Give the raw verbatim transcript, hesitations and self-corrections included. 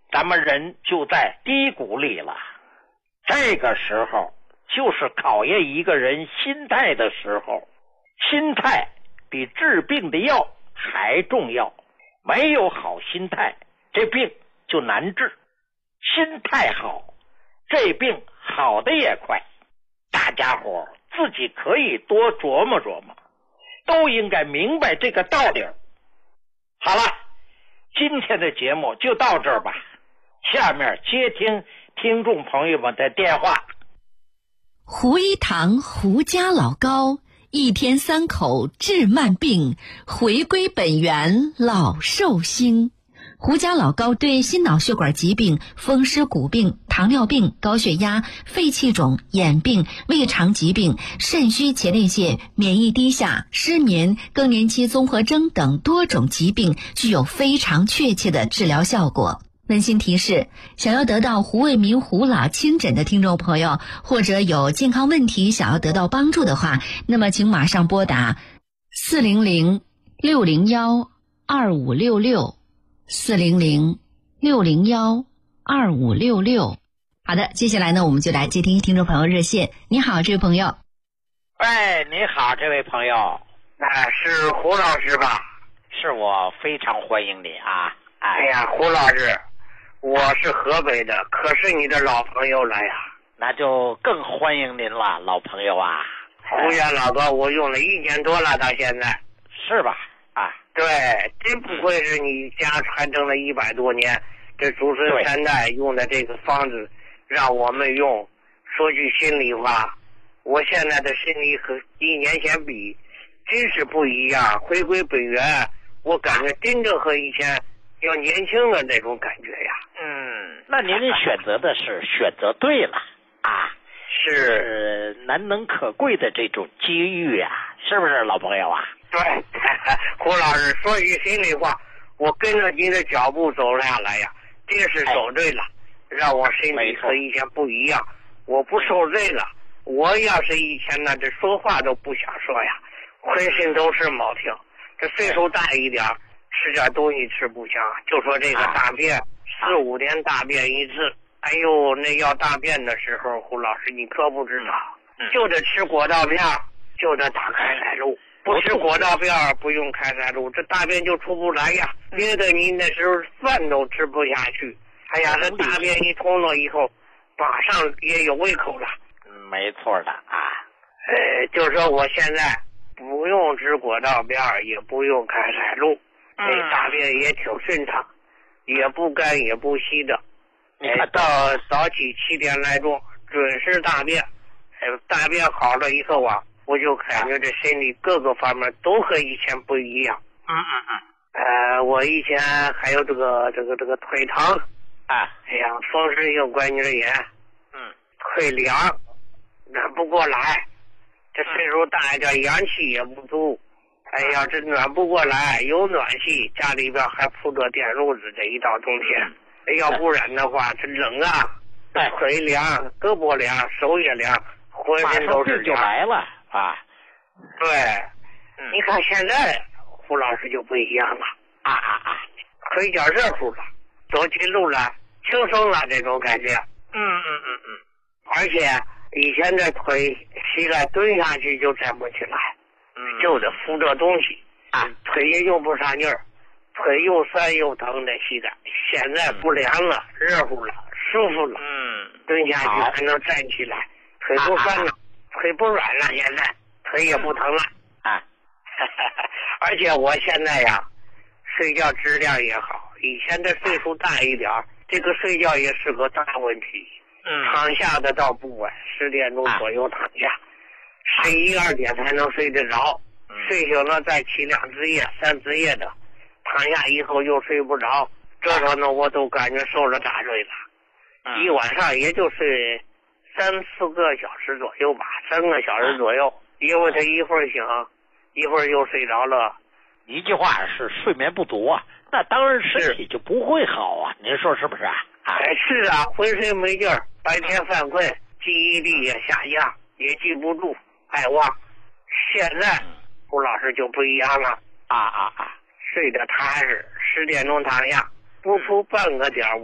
咱们人就在低谷里了。这个时候就是考验一个人心态的时候，心态比治病的药还重要。没有好心态，这病就难治。心态好，这病好的也快。大家伙自己可以多琢磨琢磨，都应该明白这个道理。好了，今天的节目就到这儿吧。下面接听听众朋友们的电话。 胡一堂胡家老高，一天三口治慢病，回归本源老寿星。胡家老高对心脑血管疾病、风湿骨病、糖尿病、高血压、肺气肿、眼病、胃肠疾病、肾虚前列腺、免疫低下、失眠、更年期综合征等多种疾病具有非常确切的治疗效果。温馨提示，想要得到胡卫民胡老亲诊的听众朋友，或者有健康问题想要得到帮助的话，那么请马上拨打四零零六零幺二五六六四零零六零幺二五六六。好的，接下来呢，我们就来接听听众朋友热线。你好，这位朋友。 喂，你好，这位朋友。 哎，是胡老师吧？ 是我，非常欢迎你啊！ 哎, 哎呀，胡老师，我是河北的，可是你的老朋友了呀。 那就更欢迎您了，老朋友啊。 胡家老哥，我用了一年多了，到现在。 是吧？啊， 对，真不愧是你家传承了一百多年，这祖孙三代用的这个方子，让我们用。说句心里话，我现在的身体和一年前比，真是不一样。回归本源，我感觉真正和以前要年轻的那种感觉呀。 嗯，那您选择的是选择对了啊，是难能可贵的这种机遇啊，是不是老朋友啊？ 对，胡老师说句心里话，我跟着您的脚步走下来呀，真是走对了，哎、让我身体和以前不一样，我不受罪了。我要是以前呢，这说话都不想说呀，浑身都是毛病。这岁数大一点，吃点东西吃不香，就说这个大便，啊、四五天大便一次。哎呦，那要大便的时候，胡老师你可不知道，嗯、就得吃果稻片，就得打开塞露。不吃果稻片，不用开塞露，这大便就出不来呀。别的你那时候饭都吃不下去。哎呀，这大便一通了以后，马上也有胃口了。 嗯，没错的啊。 呃，就说我现在不用吃果稻片，也不用开塞露，这、嗯、大便也挺顺畅，也不干也不稀的。哎，到早起七点来钟准时大便，哎，大便好了以后啊。我就感觉这身体各个方面都和以前不一样。 嗯嗯嗯。 呃，我以前还有这个这个这个腿疼啊， 哎呀，风湿性关节炎， 嗯， 腿凉，暖不过来。这岁数大一点，阳气也不足。哎呀，这暖不过来，有暖气，家里边还铺着电褥子，这一到冬天，嗯、要不然的话，这冷啊， 哎、 腿凉，胳膊凉，手也凉，浑身都是就来了。啊， 对，嗯、你看现在胡老师就不一样了， 啊啊啊， 腿脚热乎了，走起路来轻松了，这种感觉。 嗯嗯嗯嗯， 而且以前的腿膝盖蹲下去就站不起来， 嗯， 就得扶着东西啊， 腿也用不上劲儿，腿又酸又疼的膝盖，现在不凉了，嗯、热乎了，舒服了， 嗯， 蹲下去还能站起来，腿不酸了。啊啊腿不软了，现在腿也不疼了啊！ 而且我现在呀，睡觉质量也好。以前的岁数大一点，这个睡觉也是个大问题。 嗯， 躺下的倒不晚，十点钟左右躺下，十一二点才能睡得着。 嗯、 睡醒了再起两次夜、三次夜的，躺下以后又睡不着，这时候呢，我都感觉受了大罪了。 嗯、 一晚上也就睡三四个小时左右吧，三个小时左右，啊、因为他一会儿醒，一会儿又睡着了。 一句话是睡眠不足啊，那当然身体就不会好啊，您说是不是啊？ 哎，是啊，浑身没劲儿，白天犯困，记忆力也下降，也记不住，爱忘。现在胡老师就不一样了， 啊啊啊， 睡得踏实，十点钟躺下，不出半个点儿。